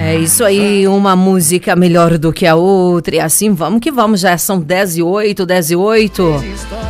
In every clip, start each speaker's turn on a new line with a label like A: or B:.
A: É isso aí, uma música melhor do que a outra. E assim vamos que vamos, já são 10h08, 10h08.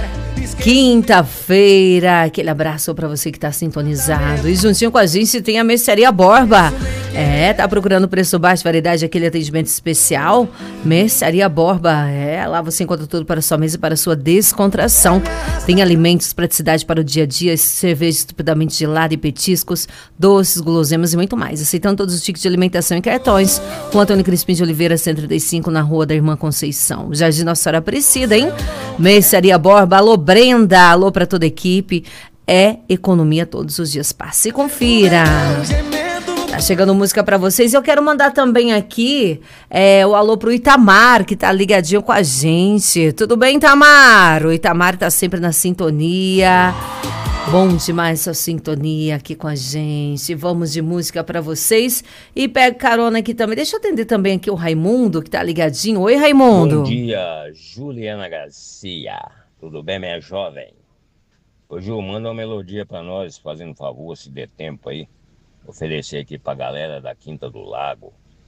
A: Quinta-feira, aquele abraço pra você que tá sintonizado. E juntinho com a gente tem a Mercearia Borba. Tá procurando preço baixo, variedade, aquele atendimento especial? Mercearia Borba. Lá você encontra tudo para a sua mesa e para a sua descontração. Tem alimentos, praticidade para o dia a dia, cerveja estupidamente gelada e petiscos, doces, guloseimas e muito mais. Aceitando todos os tipos de alimentação e cartões. Com Antônio Crispim de Oliveira, 135, na Rua da Irmã Conceição. Jardim Nossa Senhora Aparecida, hein? Mercearia Borba. Alô, Brenda. Alô para toda a equipe. É economia todos os dias. Passe e confira. Tá chegando música pra vocês. Eu quero mandar também aqui o alô pro Itamar, que tá ligadinho com a gente. Tudo bem, Itamar? O Itamar tá sempre na sintonia. Bom demais sua sintonia aqui com a gente. Vamos de música pra vocês. E pega carona aqui também. Deixa eu atender também aqui o Raimundo, que tá ligadinho. Oi, Raimundo.
B: Bom dia, Juliana Garcia. Tudo bem, minha jovem? Ô, Ju, manda uma melodia pra nós, fazendo um favor, se der tempo aí. Oferecer aqui pra galera da Quinta do Lago.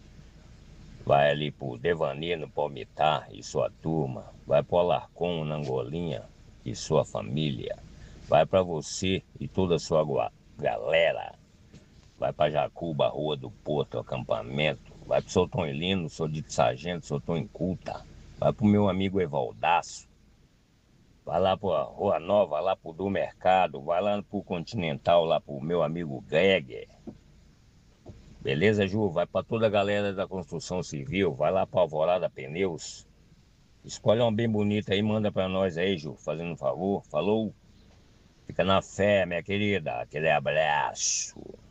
B: Vai ali pro Devanir, no Palmitar e sua turma. Vai pro Alarcon, na Angolinha e sua família. Vai pra você e toda a sua galera. Vai pra Jacuba, Rua do Porto, acampamento. Vai pro seu Tom Elino, sou dito sargento, sou Tom Inculta. Vai pro meu amigo Evaldaço. Vai lá pra Rua Nova, lá pro do Mercado. Vai lá pro Continental, lá pro meu amigo Greger. Beleza, Ju? Vai pra toda a galera da construção civil. Vai lá pra Alvorada Pneus. Escolhe uma bem bonita aí, manda pra nós aí, Ju. Fazendo um favor. Falou? Fica na fé, minha querida. Aquele abraço.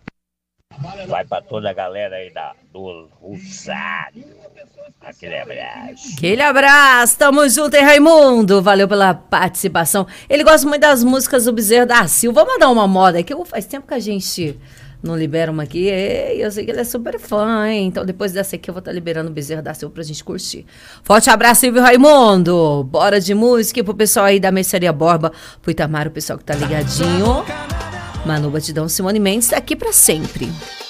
B: Vai pra toda a galera aí do Rosário. Aquele abraço.
A: Aquele abraço. Tamo junto, hein, Raimundo? Valeu pela participação. Ele gosta muito das músicas do Bezerra da Silva. Vamos dar uma moda aqui. Faz tempo que a gente não libera uma aqui. Eu sei que ele é super fã, hein? Então depois dessa aqui eu vou estar liberando o Bezerra da Silva pra gente curtir. Forte abraço, Silvio Raimundo. Bora de música e pro pessoal aí da Mercearia Borba, pro Itamar, o pessoal que tá ligadinho. Manu Batidão, Simone Mendes, aqui pra sempre.